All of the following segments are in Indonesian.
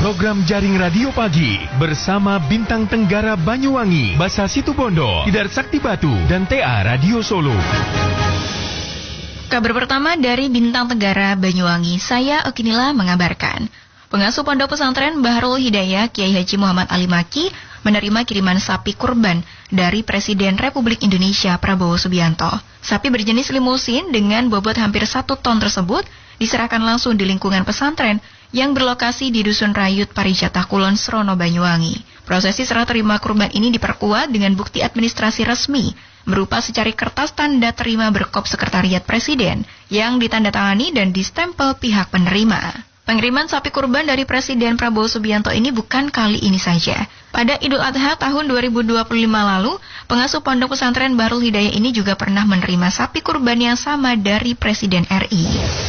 Program Jaring Radio Pagi bersama Bintang Tenggara Banyuwangi, Basa Situbondo, Tidar Sakti Batu, dan TA Radio Solo. Kabar pertama dari Bintang Tenggara Banyuwangi, saya Okinila mengabarkan. Pengasuh Pondok Pesantren Bahrul Hidayah Kiai Haji Muhammad Ali Maki menerima kiriman sapi kurban dari Presiden Republik Indonesia Prabowo Subianto. Sapi berjenis limusin dengan bobot hampir 1 ton tersebut diserahkan langsung di lingkungan pesantren yang berlokasi di Dusun Rayut Parijatah Kulon Srono Banyuwangi. Prosesi serah terima kurban ini diperkuat dengan bukti administrasi resmi berupa secari kertas tanda terima berkop Sekretariat Presiden yang ditandatangani dan distempel pihak penerima. Pengiriman sapi kurban dari Presiden Prabowo Subianto ini bukan kali ini saja. Pada Idul Adha tahun 2025 lalu, pengasuh Pondok Pesantren Bahrul Hidayah ini juga pernah menerima sapi kurban yang sama dari Presiden RI.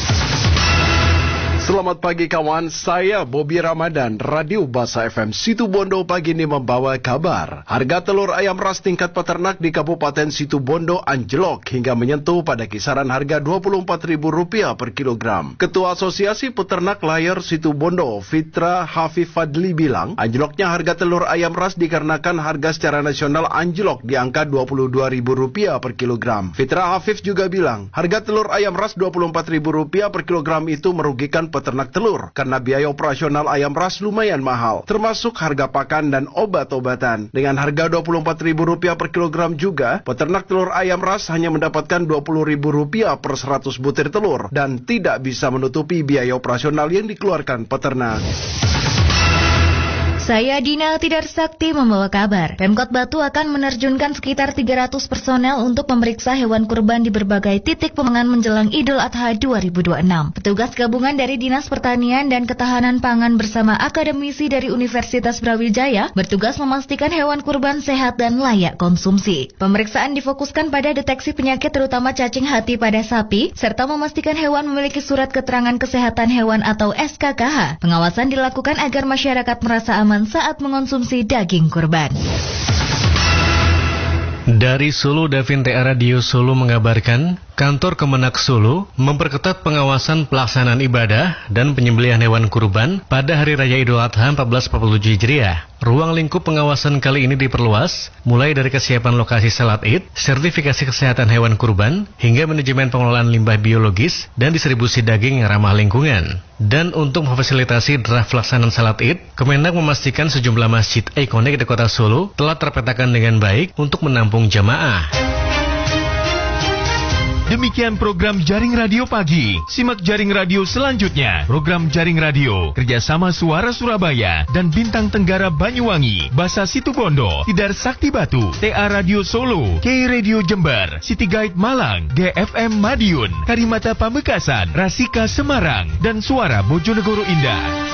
Selamat pagi kawan, saya Bobby Ramadan, Radio Basa FM Situbondo pagi ini membawa kabar. Harga telur ayam ras tingkat peternak di Kabupaten Situbondo anjlok hingga menyentuh pada kisaran harga Rp24.000 per kilogram. Ketua Asosiasi Peternak Layar Situbondo, Fitra Hafif Fadli bilang, anjloknya harga telur ayam ras dikarenakan harga secara nasional anjlok di angka Rp22.000 per kilogram. Fitra Hafif juga bilang, harga telur ayam ras Rp24.000 per kilogram itu merugikan peternak telur karena biaya operasional ayam ras lumayan mahal, termasuk harga pakan dan obat-obatan. Dengan harga Rp24.000 per kilogram juga, peternak telur ayam ras hanya mendapatkan Rp20.000 per 100 butir telur dan tidak bisa menutupi biaya operasional yang dikeluarkan peternak. Saya Dina Tidar Sakti membawa kabar. Pemkot Batu akan menerjunkan sekitar 300 personel untuk memeriksa hewan kurban di berbagai titik pemangan menjelang Idul Adha 2026. Petugas gabungan dari Dinas Pertanian dan Ketahanan Pangan bersama akademisi dari Universitas Brawijaya bertugas memastikan hewan kurban sehat dan layak konsumsi. Pemeriksaan difokuskan pada deteksi penyakit terutama cacing hati pada sapi, serta memastikan hewan memiliki surat keterangan kesehatan hewan atau SKKH. Pengawasan dilakukan agar masyarakat merasa aman saat mengonsumsi daging kurban. Dari Solo, Davin TA Radio Solo mengabarkan, Kantor Kemenak Solo memperketat pengawasan pelaksanaan ibadah dan penyembelihan hewan kurban pada Hari Raya Idul Adha 1447 Hijriah. Ruang lingkup pengawasan kali ini diperluas, mulai dari kesiapan lokasi salat Id, sertifikasi kesehatan hewan kurban, hingga manajemen pengelolaan limbah biologis dan distribusi daging yang ramah lingkungan. Dan untuk memfasilitasi draft pelaksanaan salat Id, Kemenak memastikan sejumlah masjid ikonik di kota Solo telah terpetakan dengan baik untuk menampung jamaah. Demikian program Jaring Radio Pagi. Simak Jaring Radio selanjutnya. Program Jaring Radio kerjasama Suara Surabaya dan Bintang Tenggara Banyuwangi, Basa Situbondo, Tidar Sakti Batu, TA Radio Solo, K Radio Jember, City Guide Malang, GFM Madiun, Karimata Pamekasan, Rasika Semarang, dan Suara Bojonegoro Indah.